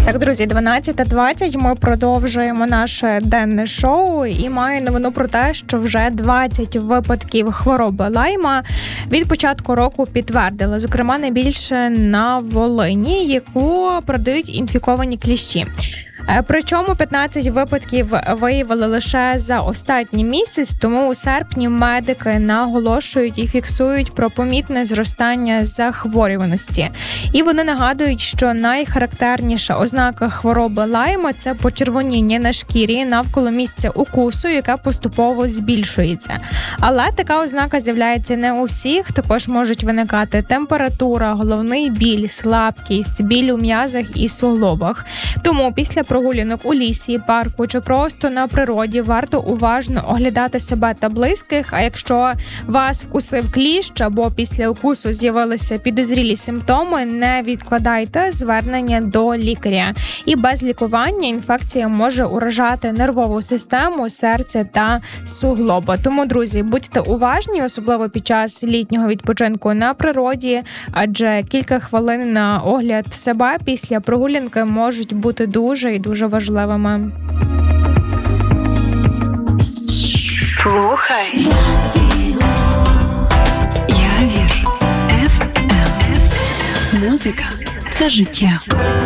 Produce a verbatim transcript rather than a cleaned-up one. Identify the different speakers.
Speaker 1: Так, друзі, дванадцята двадцять, ми продовжуємо наше денне шоу і маю новину про те, що вже двадцять випадків хвороби Лайма від початку року підтвердили, зокрема найбільше на Волині, яку продають інфіковані кліщі. Причому п'ятнадцять випадків виявили лише за останній місяць, тому у серпні медики наголошують і фіксують про помітне зростання захворюваності. І вони нагадують, що найхарактерніша ознака хвороби Лайма – це почервоніння на шкірі навколо місця укусу, яке поступово збільшується. Але така ознака з'являється не у всіх, також можуть виникати температура, головний біль, слабкість, біль у м'язах і суглобах. Тому після прогулянок у лісі, парку чи просто на природі варто уважно оглядати себе та близьких, а якщо вас вкусив кліщ або після укусу з'явилися підозрілі симптоми, не відкладайте звернення до лікаря. І без лікування інфекція може уражати нервову систему, серце та суглоби. Тому, друзі, будьте уважні, особливо під час літнього відпочинку на природі, адже кілька хвилин на огляд себе після прогулянки можуть бути дуже і дуже важливими.
Speaker 2: Слухай. Явір. еф ем. Музика – це життя.